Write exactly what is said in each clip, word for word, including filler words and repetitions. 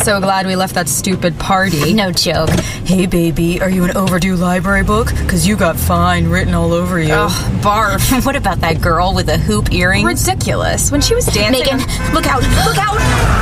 so glad we left that stupid party. No joke. Hey, baby, are you an overdue library book? Because you got fine written all over you. Oh, barf. What about that girl with the hoop earrings? Ridiculous. When she was dancing... Megan, look out! Look out!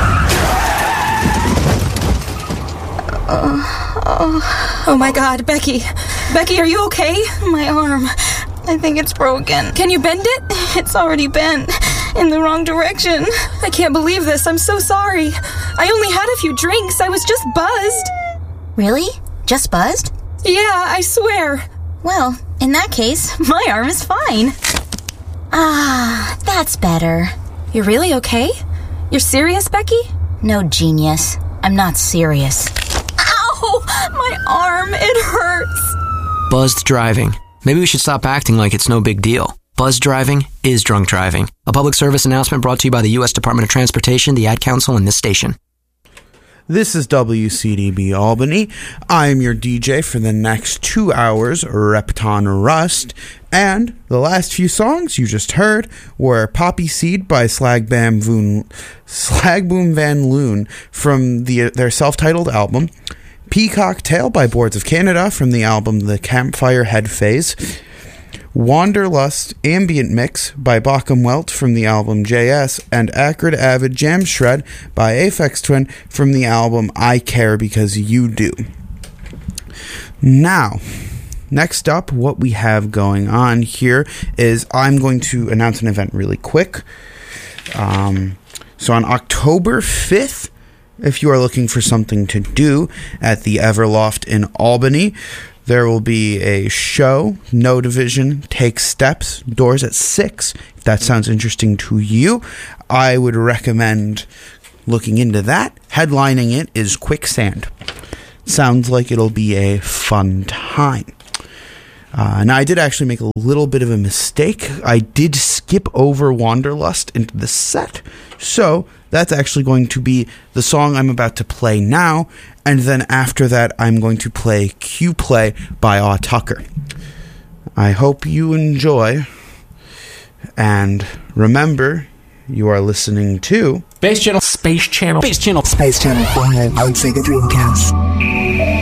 Uh, oh. oh, my God, Becky. Becky, are you okay? My arm. I think it's broken. Can you bend it? It's already bent. In the wrong direction. I can't believe this. I'm so sorry. I only had a few drinks. I was just buzzed. Really? Just buzzed? Yeah, I swear. Well, in that case, my arm is fine. Ah, that's better. You're really okay? You're serious, Becky? No, genius. I'm not serious. Ow! My arm, it hurts. Buzzed driving. Maybe we should stop acting like it's no big deal. Buzzed driving is drunk driving. A public service announcement brought to you by the U S Department of Transportation, the Ad Council, and this station. This is W C D B Albany. I'm your D J for the next two hours, Repton Rust. And the last few songs you just heard were Poppy Seed by Slag Bam Voon, Slag Boom Van Loon from the, their self-titled album, Peacock Tail by Boards of Canada from the album The Campfire Head Phase, Wanderlust Ambient Mix by Bacham Welt from the album J S, and Acrid Avid Jam Shred by Aphex Twin from the album I Care Because You Do. Now, next up, what we have going on here is I'm going to announce an event really quick. Um, so on October fifth, if you are looking for something to do at the Everloft in Albany, there will be a show, No Division, Take Steps, doors at six. If that sounds interesting to you, I would recommend looking into that. Headlining it is Quicksand. Sounds like it'll be a fun time. Uh, now, I did actually make a little bit of a mistake. I did skip over Wanderlust into the set. So, that's actually going to be the song I'm about to play now. And then after that, I'm going to play Q-Play by Aw Tucker. I hope you enjoy. And remember, you are listening to... Space Channel. Space Channel. Space Channel. Space Channel. Space Channel. I would say the Dreamcast.